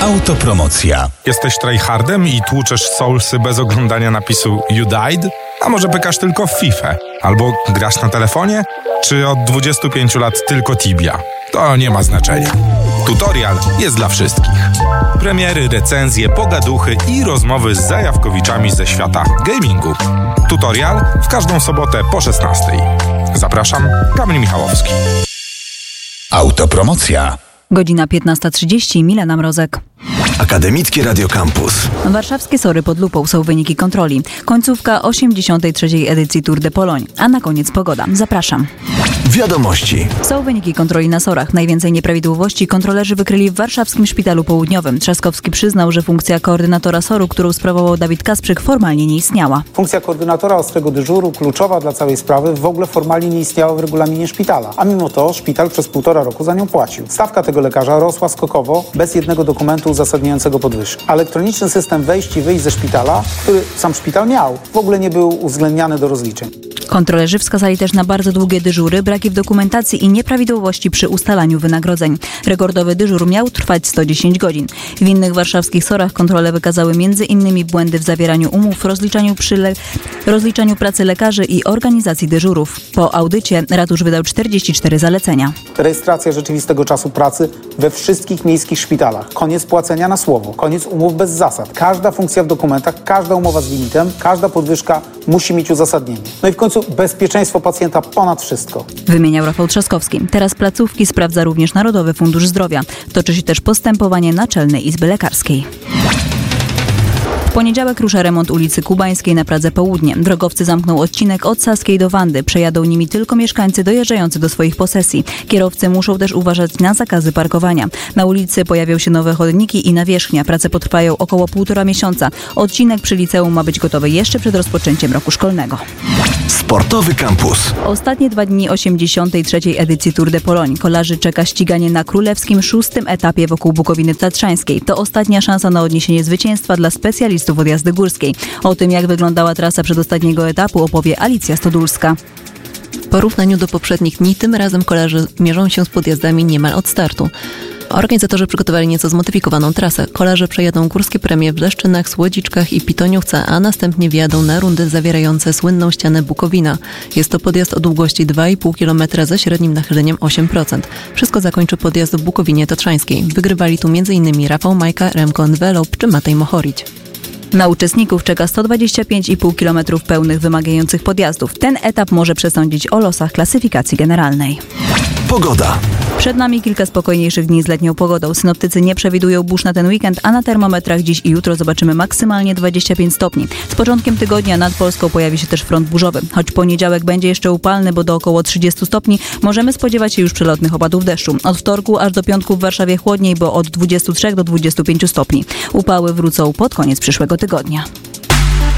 Autopromocja. Jesteś tryhardem i tłuczesz soulsy bez oglądania napisu You Died? A może pykasz tylko w FIFA? Albo grasz na telefonie? Czy od 25 lat tylko Tibia? To nie ma znaczenia. Tutorial jest dla wszystkich. Premiery, recenzje, pogaduchy i rozmowy z zajawkowiczami ze świata gamingu. Tutorial w każdą sobotę po 16. Zapraszam, Kamil Michałowski. Autopromocja. Godzina 15:30, Milena Mrozek. Akademickie Radio Campus. Warszawskie Sory pod lupą są wyniki kontroli. Końcówka 83. edycji Tour de Pologne. A na koniec pogoda. Zapraszam. Wiadomości. Są wyniki kontroli na Sorach. Najwięcej nieprawidłowości kontrolerzy wykryli w warszawskim Szpitalu Południowym. Trzaskowski przyznał, że funkcja koordynatora Soru, którą sprawował Dawid Kasprzyk, formalnie nie istniała. Funkcja koordynatora ostrego dyżuru, kluczowa dla całej sprawy, w ogóle formalnie nie istniała w regulaminie szpitala. A mimo to szpital przez 1,5 roku za nią płacił. Stawka tego lekarza rosła skokowo, bez jednego dokumentu uzasadniającego podwyżki. Elektroniczny system wejść i wyjść ze szpitala, który sam szpital miał, w ogóle nie był uwzględniany do rozliczeń. Kontrolerzy wskazali też na bardzo długie dyżury, braki w dokumentacji i nieprawidłowości przy ustalaniu wynagrodzeń. Rekordowy dyżur miał trwać 110 godzin. W innych warszawskich Sorach kontrole wykazały m.in. błędy w zawieraniu umów, rozliczaniu pracy lekarzy i organizacji dyżurów. Po audycie ratusz wydał 44 zalecenia. Rejestracja rzeczywistego czasu pracy we wszystkich miejskich szpitalach. Koniec płacenia na słowo. Koniec umów bez zasad. Każda funkcja w dokumentach, każda umowa z limitem, każda podwyżka musi mieć uzasadnienie. No i w końcu bezpieczeństwo pacjenta ponad wszystko. Wymieniał Rafał Trzaskowski. Teraz placówki sprawdza również Narodowy Fundusz Zdrowia. Toczy się też postępowanie Naczelnej Izby Lekarskiej. W poniedziałek rusza remont ulicy Kubańskiej na Pradze Południe. Drogowcy zamkną odcinek od Saskiej do Wandy. Przejadą nimi tylko mieszkańcy dojeżdżający do swoich posesji. Kierowcy muszą też uważać na zakazy parkowania. Na ulicy pojawią się nowe chodniki i nawierzchnia. Prace potrwają około 1,5 miesiąca. Odcinek przy liceum ma być gotowy jeszcze przed rozpoczęciem roku szkolnego. Sportowy Campus. Ostatnie 2 dni 83. edycji Tour de Pologne. Kolarzy czeka ściganie na królewskim 6. etapie wokół Bukowiny Tatrzańskiej. To ostatnia szansa na odniesienie zwycięstwa dla specjalistów od jazdy górskiej. O tym, jak wyglądała trasa przedostatniego etapu, opowie Alicja Stodulska. W porównaniu do poprzednich dni, tym razem kolarze mierzą się z podjazdami niemal od startu. Organizatorzy przygotowali nieco zmodyfikowaną trasę. Kolarze przejadą górskie premie w Leszczynach, Słodziczkach i Pitoniówce, a następnie wjadą na rundy zawierające słynną ścianę Bukowina. Jest to podjazd o długości 2,5 km ze średnim nachyleniem 8%. Wszystko zakończy podjazd w Bukowinie Tatrzańskiej. Wygrywali tu m.in. Rafał Majka, Remco Envelope czy Matej Mohorić. Na uczestników czeka 125,5 km pełnych wymagających podjazdów. Ten etap może przesądzić o losach klasyfikacji generalnej. Pogoda. Przed nami kilka spokojniejszych dni z letnią pogodą. Synoptycy nie przewidują burz na ten weekend, a na termometrach dziś i jutro zobaczymy maksymalnie 25 stopni. Z początkiem tygodnia nad Polską pojawi się też front burzowy. Choć poniedziałek będzie jeszcze upalny, bo do około 30 stopni, możemy spodziewać się już przelotnych opadów deszczu. Od wtorku aż do piątku w Warszawie chłodniej, bo od 23 do 25 stopni. Upały wrócą pod koniec przyszłego tygodnia.